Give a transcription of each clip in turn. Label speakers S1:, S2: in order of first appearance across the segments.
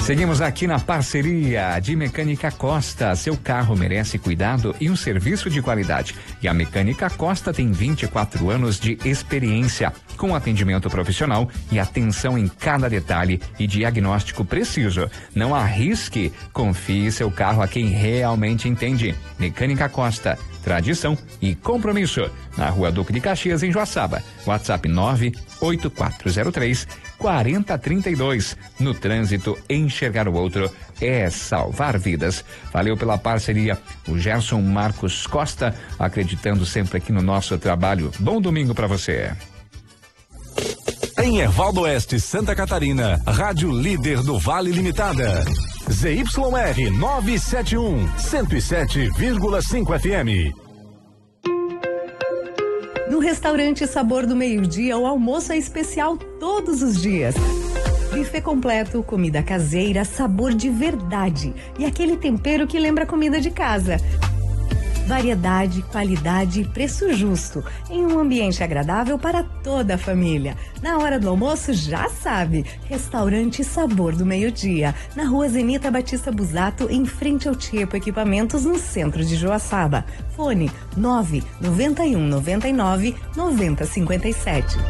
S1: Seguimos aqui na parceria de Mecânica Costa. Seu carro merece cuidado e um serviço de qualidade. E a Mecânica Costa tem 24 anos de experiência, com atendimento profissional e atenção em cada detalhe e diagnóstico preciso. Não arrisque, confie seu carro a quem realmente entende. Mecânica Costa, tradição e compromisso. Na Rua Duque de Caxias, em Joaçaba. WhatsApp 98403-4032. No trânsito, enxergar o outro é salvar vidas. Valeu pela parceria. O Gerson Marcos Costa, acreditando sempre aqui no nosso trabalho. Bom domingo para você.
S2: Em Ervaldo Oeste, Santa Catarina, Rádio Líder do Vale Limitada. ZYR 971, 107,5 FM.
S3: No restaurante Sabor do Meio-Dia, o almoço é especial todos os dias. Buffet completo, comida caseira, sabor de verdade e aquele tempero que lembra comida de casa. Variedade, qualidade e preço justo, em um ambiente agradável para toda a família. Na hora do almoço, já sabe, Restaurante Sabor do Meio-Dia, na Rua Zenita Batista Busato, em frente ao Tiepo Equipamentos, no centro de Joaçaba. Fone 99199-9057.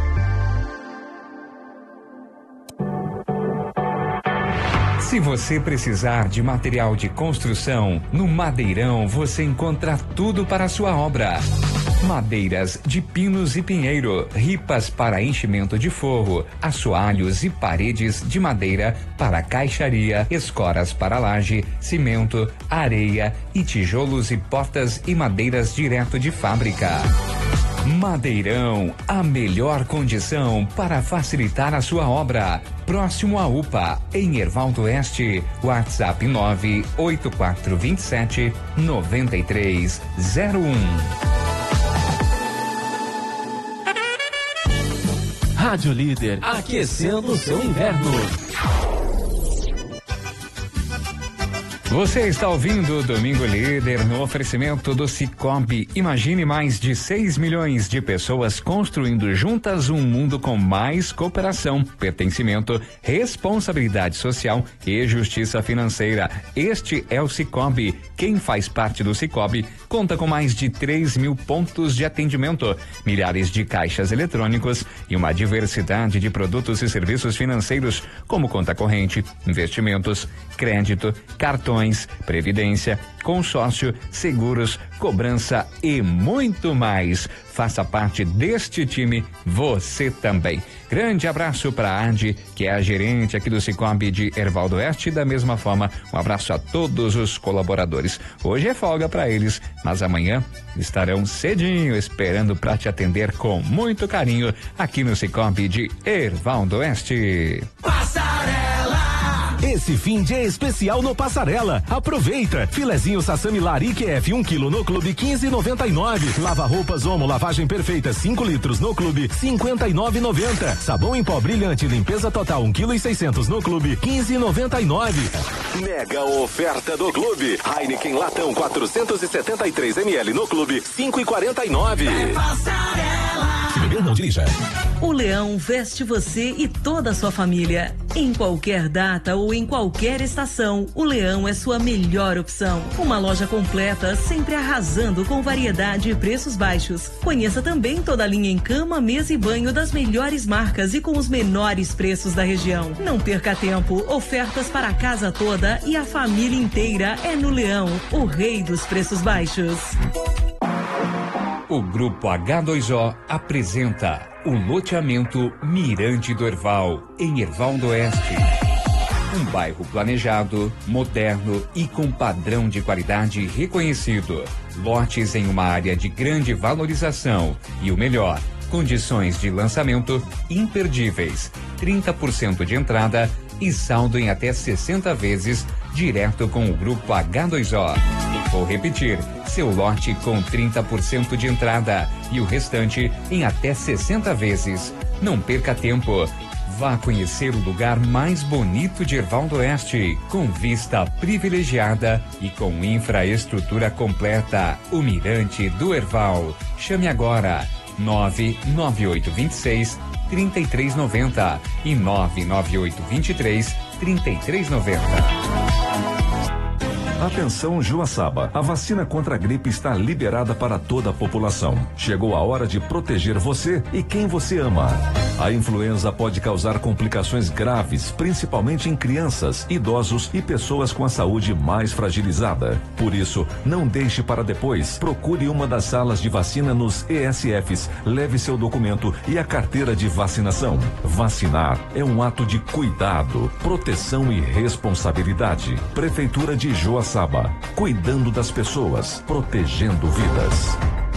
S1: Se você precisar de material de construção, no Madeirão você encontra tudo para a sua obra. Madeiras de pinos e pinheiro, ripas para enchimento de forro, assoalhos e paredes de madeira para caixaria, escoras para laje, cimento, areia e tijolos e portas e madeiras direto de fábrica. Madeirão, a melhor condição para facilitar a sua obra. Próximo à UPA, em Ervaldo Oeste. WhatsApp 98427-9301.
S2: Rádio Líder, aquecendo o seu inverno.
S1: Você está ouvindo o Domingo Líder no oferecimento do Sicoob. Imagine mais de 6 milhões de pessoas construindo juntas um mundo com mais cooperação, pertencimento, responsabilidade social e justiça financeira. Este é o Sicoob. Quem faz parte do Sicoob conta com mais de 3.000 pontos de atendimento, milhares de caixas eletrônicos e uma diversidade de produtos e serviços financeiros, como conta corrente, investimentos, crédito, cartões, previdência, consórcio, seguros, cobrança e muito mais. Faça parte deste time, você também. Grande abraço para a Adi, que é a gerente aqui do Sicoob de Ervaldo Oeste. Da mesma forma, um abraço a todos os colaboradores. Hoje é folga para eles, mas amanhã estarão cedinho esperando para te atender com muito carinho aqui no Sicoob de Ervaldo Oeste.
S2: Esse fim de é especial no Passarela. Aproveita! Filezinho Sassami Lari QF 1 kg no Clube 15,99. Lava roupas Omo lavagem perfeita 5 litros no Clube 59,90. Sabão em pó brilhante limpeza total 1,6 kg no Clube 15,99. Mega oferta do Clube. Heineken latão 473 ml no Clube 5,49. Se beber, não dirija.
S4: O Leão veste você e toda a sua família. Em qualquer data ou em qualquer estação, o Leão é sua melhor opção. Uma loja completa, sempre arrasando com variedade e preços baixos. Conheça também toda a linha em cama, mesa e banho das melhores marcas e com os menores preços da região. Não perca tempo, ofertas para a casa toda e a família inteira é no Leão, o rei dos preços baixos.
S1: O Grupo H2O apresenta o loteamento Mirante do Erval, em Ervaldo Oeste. Um bairro planejado, moderno e com padrão de qualidade reconhecido. Lotes em uma área de grande valorização e o melhor, condições de lançamento imperdíveis. 30% de entrada e saldo em até 60 vezes direto com o Grupo H2O. Vou repetir, seu lote com 30% de entrada e o restante em até 60 vezes. Não perca tempo. Vá conhecer o lugar mais bonito de Ervaldo Oeste, com vista privilegiada e com infraestrutura completa. O Mirante do Erval. Chame agora 99826 3390 e 99823 3390.
S2: Atenção, Joaçaba. A vacina contra a gripe está liberada para toda a população. Chegou a hora de proteger você e quem você ama. A influenza pode causar complicações graves, principalmente em crianças, idosos e pessoas com a saúde mais fragilizada. Por isso, não deixe para depois. Procure uma das salas de vacina nos ESFs. Leve seu documento e a carteira de vacinação. Vacinar é um ato de cuidado, proteção e responsabilidade. Prefeitura de Joaçaba. Cuidando das pessoas, protegendo vidas.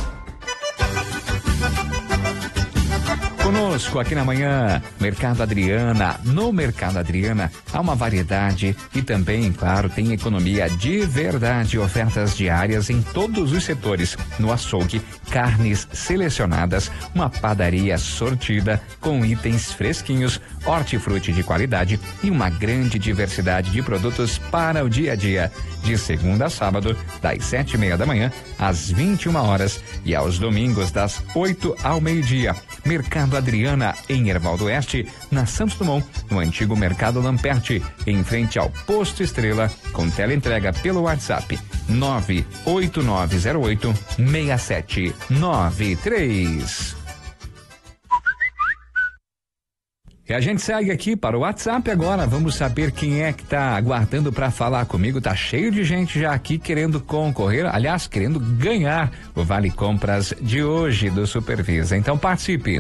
S1: Conosco aqui na manhã, Mercado Adriana. No Mercado Adriana há uma variedade e também, claro, tem economia de verdade, ofertas diárias em todos os setores. No açougue, carnes selecionadas, uma padaria sortida com itens fresquinhos, hortifruti de qualidade e uma grande diversidade de produtos para o dia a dia. De segunda a sábado, das 7:30 da manhã às 21 horas e aos domingos das 8 ao meio-dia. Mercado Adriana, em Herval do Oeste, na Santos Dumont, no antigo Mercado Lamperti, em frente ao Posto Estrela, com teleentrega pelo WhatsApp 989086793. E a gente segue aqui para o WhatsApp agora. Vamos saber quem é que tá aguardando para falar comigo. Tá cheio de gente já aqui querendo concorrer, aliás, querendo ganhar o Vale Compras de hoje do Supervisa. Então participe,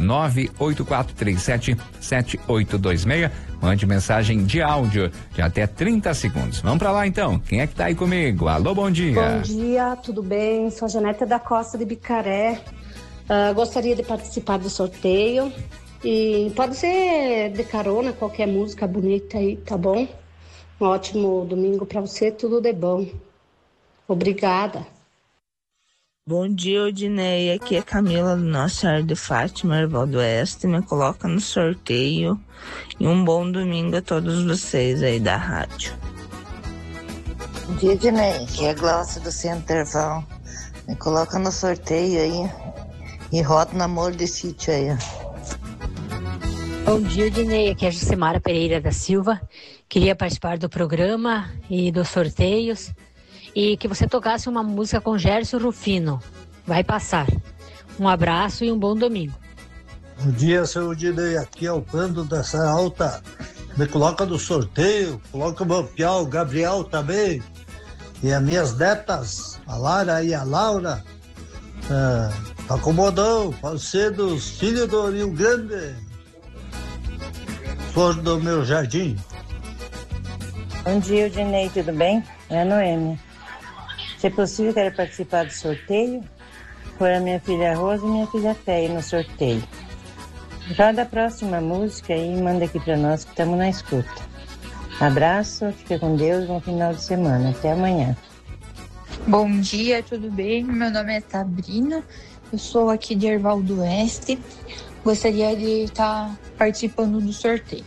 S1: 984377826. Mande mensagem de áudio de até 30 segundos. Vamos para lá então. Quem é que tá aí comigo? Alô, bom dia.
S5: Bom dia, tudo bem? Sou a Janete da Costa de Bicaré. Gostaria de participar do sorteio. E pode ser de carona, qualquer música bonita aí, tá bom? Um ótimo domingo pra você, tudo de bom. Obrigada.
S6: Bom dia, Odinei. Aqui é Camila do Nossa Senhora de Fátima, Herval do Oeste. Me coloca no sorteio. E um bom domingo a todos vocês aí da rádio.
S7: Bom dia, Odinei. Aqui é a Glaucia do Centro Herval. Me coloca no sorteio aí. E roda no amor de sítio aí.
S8: Bom dia, Dinei. Aqui é a Jucimara Pereira da Silva. Queria participar do programa e dos sorteios e que você tocasse uma música com Gerson Rufino. Vai passar. Um abraço e um bom domingo.
S9: Bom dia, seu Dinei. Aqui é o Pando da Serra Alta. Me coloca no sorteio. Coloca o meu piau, o Gabriel também. E as minhas netas, a Lara e a Laura. Acomodão, pode ser dos filhos do Rio Grande. Flor do meu jardim.
S7: Bom dia, Odinei, tudo bem? É a Noêmia. Se é possível, quero participar do sorteio. Por a minha filha Rosa e minha filha Féia no sorteio. Já da próxima música aí, manda aqui pra nós que estamos na escuta. Abraço, fica com Deus, bom final de semana. Até amanhã.
S10: Bom dia, tudo bem? Meu nome é Sabrina, eu sou aqui de Herval do Oeste. Gostaria de estar participando do sorteio.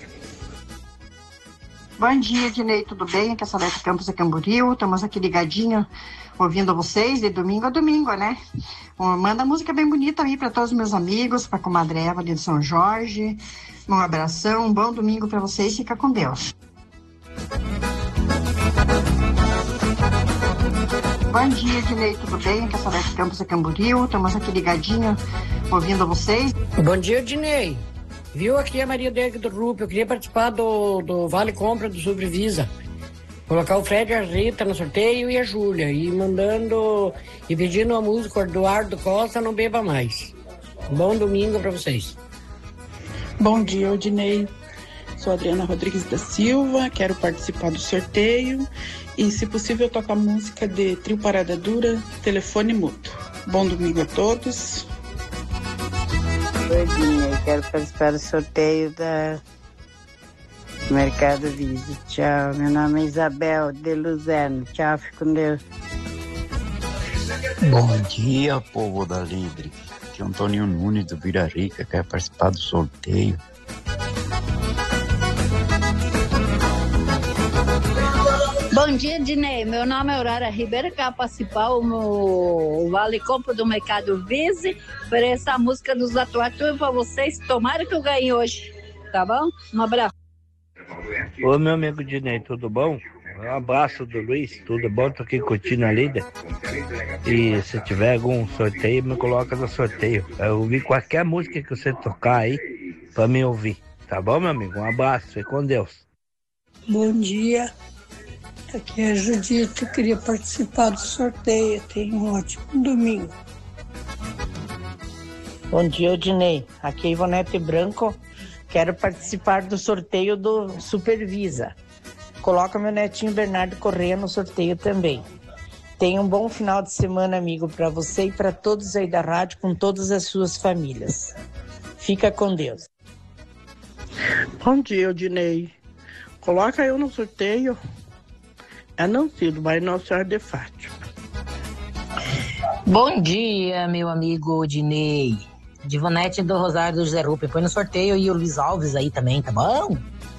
S11: Bom dia, Dinei, tudo bem? Aqui é a Salete Campos de Camboriú. Estamos aqui ligadinho, ouvindo vocês de domingo a domingo, né? Manda música bem bonita aí para todos os meus amigos, para a comadre Eva ali de São Jorge. Um abração, um bom domingo para vocês. Fica com Deus. Bom dia, Dinei, tudo bem? Aqui é a Salete Campos de Camboriú. Estamos aqui ligadinho, ouvindo vocês.
S12: Bom dia, Dinei. Viu, aqui a Maria Dega do Rupo. Eu queria participar do Vale Compra do Supervisa. Colocar o Fred e a Rita no sorteio e a Júlia. E mandando e pedindo a música do Eduardo Costa, Não Beba Mais. Bom domingo pra vocês.
S13: Bom dia, Odinei. Sou Adriana Rodrigues da Silva. Quero participar do sorteio. E, se possível, tocar música de Trio Parada Dura, Telefone Mudo. Bom domingo a todos.
S7: Oi, Dinei, quero participar do sorteio da Mercado Visa. Tchau, meu nome é Isabel de Luzerno. Tchau, fique com Deus.
S14: Bom dia, povo da Lidre. Aqui é Antônio Nunes do Vira Rica, quero participar do sorteio.
S15: Bom dia, Dinei. Meu nome é Aurora Ribeiro, quero participar no Vale Compra do Mercado Vise, para essa música dos atuatores para vocês. Tomara que eu ganhe hoje, tá bom? Um abraço.
S16: Ô, meu amigo Dinei, tudo bom? Um abraço do Luiz, tudo bom? Tô aqui curtindo a líder. E se tiver algum sorteio, me coloca no sorteio. Eu ouvi qualquer música que você tocar aí pra me ouvir. Tá bom, meu amigo? Um abraço, fique com Deus.
S17: Bom dia. Aqui é a Judite, eu queria participar do sorteio. Tenha um ótimo domingo.
S7: Bom dia, Odinei. Aqui é Ivonete Branco. Quero participar do sorteio do Supervisa. Coloca meu netinho Bernardo Corrêa no sorteio também. Tenha um bom final de semana, amigo, para você e para todos aí da rádio, com todas as suas famílias. Fica com Deus.
S18: Bom dia, Odinei. Coloca eu no sorteio. É não sido, mas Nossa Senhora de Fátima.
S19: Bom dia, meu amigo Odinei. Divonete do Rosário do José Rupi. Põe no sorteio e o Luiz Alves aí também, tá bom?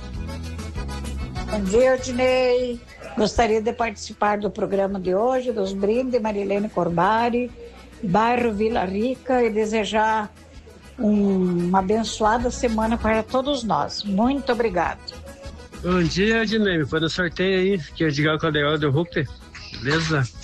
S15: Bom dia, Odinei. Gostaria de participar do programa de hoje, dos brindes, Marilene Corbari, bairro Vila Rica, e desejar uma abençoada semana para todos nós. Muito obrigado.
S20: Bom dia, Odinei. Foi no sorteio aí, que é o Edgar Caldeirão do Rupi. Beleza?